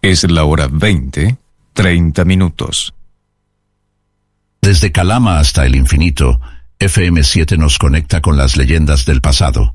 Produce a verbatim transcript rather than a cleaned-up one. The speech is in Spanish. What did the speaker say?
Es la hora veinte, treinta minutos. Desde Calama hasta el infinito, F M siete nos conecta con las leyendas del pasado.